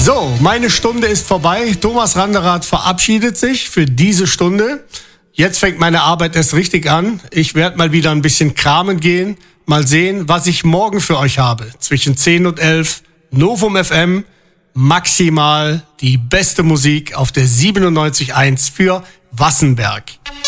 So, meine Stunde ist vorbei. Thomas Randerath verabschiedet sich für diese Stunde. Jetzt fängt meine Arbeit erst richtig an. Ich werde mal wieder ein bisschen kramen gehen. Mal sehen, was ich morgen für euch habe. Zwischen 10 und 11, Novum FM, maximal die beste Musik auf der 97.1 für Wassenberg.